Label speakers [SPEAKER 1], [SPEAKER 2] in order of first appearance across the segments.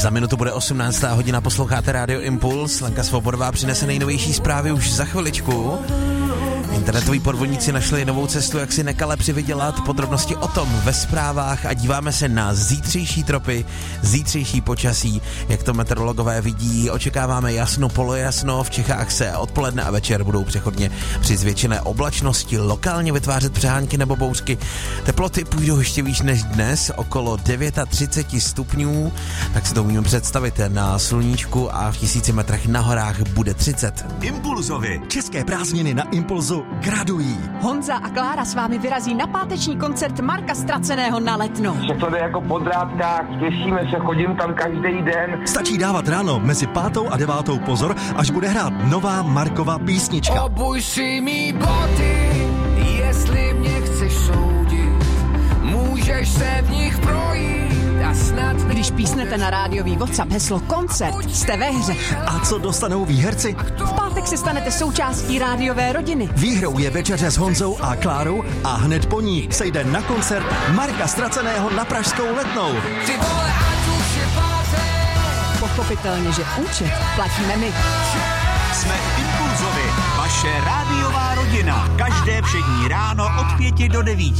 [SPEAKER 1] Za minutu bude 18. hodina, posloucháte Rádio Impuls. Lenka Svobodová přinese nejnovější zprávy už za chviličku. Internetoví podvodníci našli novou cestu, jak si nekale přivydělat. Podrobnosti o tom ve zprávách a díváme se na zítřejší tropy, zítřejší počasí, jak to meteorologové vidí. Očekáváme jasno, polojasno, v Čechách se odpoledne a večer budou přechodně při zvětšené oblačnosti lokálně vytvářet přehánky nebo bouřky. Teploty půjdou ještě výš než dnes, okolo 39 stupňů, tak si to umíme představit na sluníčku a v 1000 metrech na horách bude 30.
[SPEAKER 2] Impulzovi. České prázdniny na Impulzu gradují.
[SPEAKER 3] Honza a Klára s vámi vyrazí na páteční koncert Marka Ztraceného na Letnou.
[SPEAKER 4] Že to jde jako po drátkách, těšíme se, chodím tam každý den.
[SPEAKER 2] Stačí dávat ráno mezi 5. a 9. pozor, až bude hrát nová Markova písnička.
[SPEAKER 5] Obuj si mý boty, jestli mě chceš soudit, můžeš se v nich projít a snad...
[SPEAKER 3] Když písnete na rádiový WhatsApp heslo koncert, jste ve hře.
[SPEAKER 2] A co dostanou výherci?
[SPEAKER 3] V pátek se stanete součástí rádiové rodiny.
[SPEAKER 2] Výhrou je večeře s Honzou a Klárou a hned po ní se jde na koncert Marka Ztraceného na pražskou Letnou.
[SPEAKER 5] Ty vole, ať už je pátek.
[SPEAKER 3] Pochopitelně, že účet platíme my.
[SPEAKER 6] Jsme Impulzovi, vaše rádiová rodina. Každé všední ráno od 5 do 9.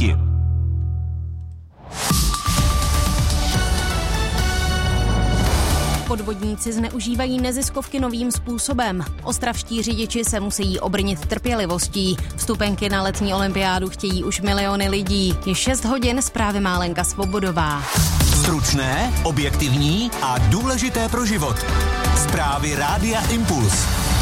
[SPEAKER 7] Podvodníci zneužívají neziskovky novým způsobem. Ostravští řidiči se musí obrnit trpělivostí. Vstupenky na letní olympiádu chtějí už miliony lidí. Je 6 hodin, zprávy má Lenka Svobodová.
[SPEAKER 6] Stručné, objektivní a důležité pro život. Zprávy Rádia Impuls.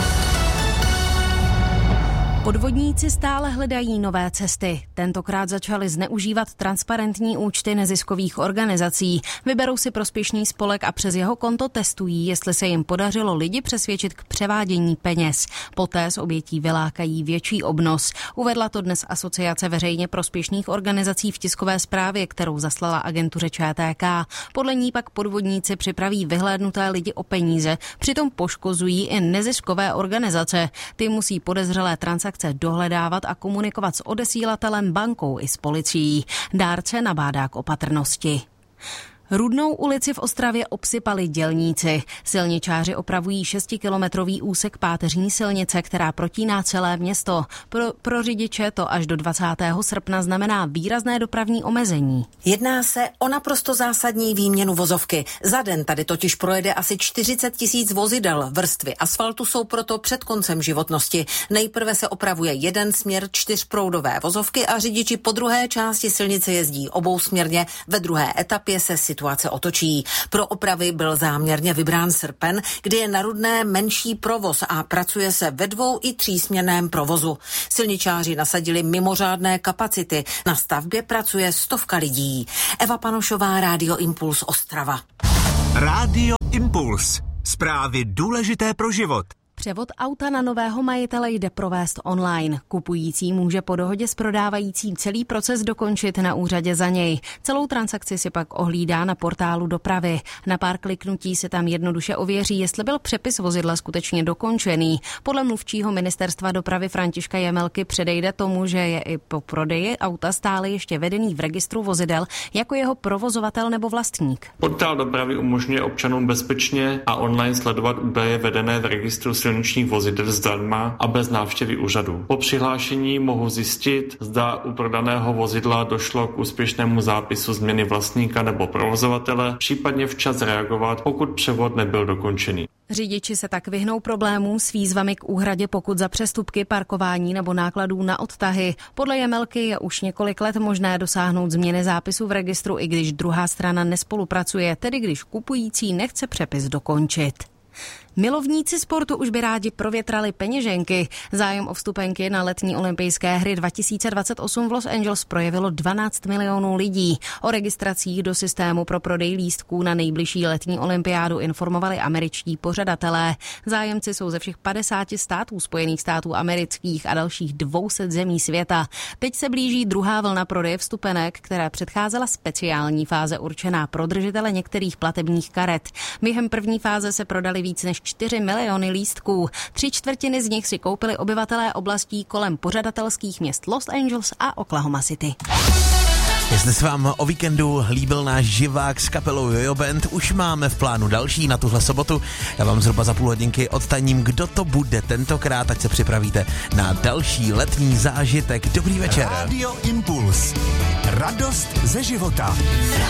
[SPEAKER 7] Podvodníci stále hledají nové cesty. Tentokrát začali zneužívat transparentní účty neziskových organizací. Vyberou si prospěšný spolek a přes jeho konto testují, jestli se jim podařilo lidi přesvědčit k převádění peněz. Poté z obětí vylákají větší obnos. Uvedla to dnes Asociace veřejně prospěšných organizací v tiskové zprávě, kterou zaslala agentuře ČTK. Podle ní pak podvodníci připraví vyhlédnuté lidi o peníze, přitom poškozují i neziskové organizace. Ty musí podezřelé transakce dohledávat a komunikovat s odesílatelem, bankou i s policií. Dárce nabádá k opatrnosti. Rudnou ulici v Ostravě obsypali dělníci. Silničáři opravují 6kilometrový úsek páteřní silnice, která protíná celé město. Pro řidiče to až do 20. srpna znamená výrazné dopravní omezení.
[SPEAKER 8] Jedná se o naprosto zásadní výměnu vozovky. Za den tady totiž projede asi 40 000 vozidel. Vrstvy asfaltu jsou proto před koncem životnosti. Nejprve se opravuje jeden směr 4proudové vozovky a řidiči po druhé části silnice jezdí obousměrně. Ve druhé etapě se situace otočí. Pro opravy byl záměrně vybrán srpen, kdy je na Rudné menší provoz a pracuje se ve 2- i 3směnném provozu. Silničáři nasadili mimořádné kapacity. Na stavbě pracuje 100 lidí. Eva Panošová, Rádio Impuls Ostrava.
[SPEAKER 6] Rádio Impuls. Zprávy důležité pro život.
[SPEAKER 7] Převod auta na nového majitele jde provést online. Kupující může po dohodě s prodávajícím celý proces dokončit na úřadě za něj. Celou transakci si pak ohlídá na portálu dopravy. Na pár kliknutí se tam jednoduše ověří, jestli byl přepis vozidla skutečně dokončený. Podle mluvčího ministerstva dopravy Františka Jemelky předejde tomu, že je i po prodeji auta stále ještě vedený v registru vozidel jako jeho provozovatel nebo vlastník.
[SPEAKER 9] Portál dopravy umožňuje občanům bezpečně a online sledovat údaje vedené v registru silničních vozidel zdarma a bez návštěvy úřadu. Po přihlášení mohu zjistit, zda u prodaného vozidla došlo k úspěšnému zápisu změny vlastníka nebo provozovatele, případně včas reagovat, pokud převod nebyl dokončený.
[SPEAKER 7] Řidiči se tak vyhnou problémům s výzvami k úhradě pokut za přestupky, parkování nebo nákladů na odtahy. Podle Jemelky je už několik let možné dosáhnout změny zápisu v registru, i když druhá strana nespolupracuje, tedy když kupující nechce přepis dokončit. Milovníci sportu už by rádi provětrali peněženky. Zájem o vstupenky na letní olympijské hry 2028 v Los Angeles projevilo 12 milionů lidí. O registracích do systému pro prodej lístků na nejbližší letní olympiádu informovali američtí pořadatelé. Zájemci jsou ze všech 50 států Spojených států amerických a dalších 200 zemí světa. Teď se blíží druhá vlna prodeje vstupenek, která předcházela speciální fáze určená pro držitele některých platebních karet. Během první fáze se prodali víc než 4 miliony lístků. 3/4 z nich si koupili obyvatelé oblastí kolem pořadatelských měst Los Angeles a Oklahoma City.
[SPEAKER 1] Jestli se vám o víkendu líbil náš živák s kapelou Jojo Band, už máme v plánu další na tuhle sobotu. Já vám zhruba za půl hodinky odtajním, kdo to bude tentokrát, ať se připravíte na další letní zážitek. Dobrý večer.
[SPEAKER 2] Radio Impuls. Radost ze života.